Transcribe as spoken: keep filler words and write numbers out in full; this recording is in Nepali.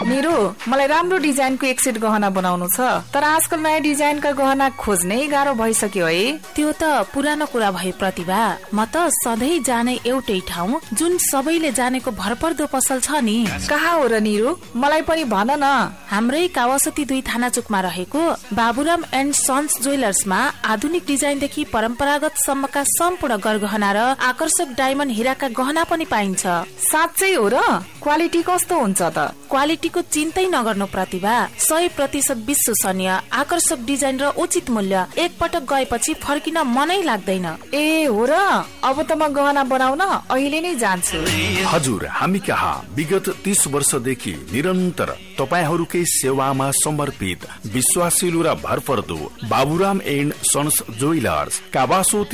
निरु मलाई राम्रो डिजाइनको एक सेट गहना बनाउनु छ, तर आजकल नयाँ डिजाइनका गहना खोज्नै गाह्रो भइसक्यो है। त्यो त पुरानो कुरा भए प्रतिभा, म त सधैँ जाने एउटै ठाउँ जुन सबैले जानेको भरपर्दो पसल छ नि। कहाँ हो र निरु, मलाई पनि भन न। हाम्रै कावासती दुई थाना चोकमा रहेको बाबुराम एन्ड सन्स ज्वेलर्समा आधुनिक डिजाइनदेखि परम्परागत सम्मका सम्पूर्ण गरगहना र आकर्षक डायमन्ड हिराका गहना पनि पाइन्छ। साँच्चै हो र? क्वालिटी कस्तो हुन्छ त? क्वालिटीको चिन्तै नगर्नु प्रतिभा, सय प्रतिशत विश्वसनीय, आकर्षक डिजाइन र उचित मूल्य। एक पटक गएपछि फर्किन मनै लाग्दैन। ए हो र? अब त म गहना बनाउन अहिले नै जान्छु। हजुर, हामी कहाँ विगत तीस वर्षदेखि निरन्तर तपाईहरूकै सेवामा समर्पित विश्वासिलो र भरपर्दो Baburam and sons jewellers Kawasoti